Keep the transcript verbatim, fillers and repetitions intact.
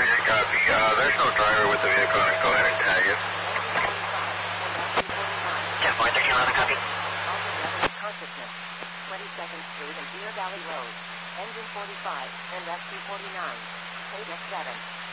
Roger, copy. Uh, there's no driver with the vehicle. I'm going to go ahead and tag it. ten four, thirteen eleven, copy. Consciousness, twenty-second Street and Deer Valley Road, engine forty-five, and S P forty-nine, K X seven.